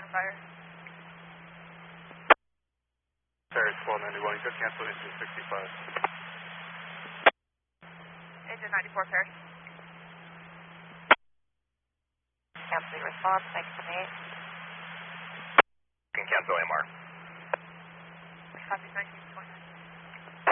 fire. Paris 1291, you could cancel engine 65. Engine 94, Paris. Cancel response, thanks to me. You can cancel AMR. Copy, thank you.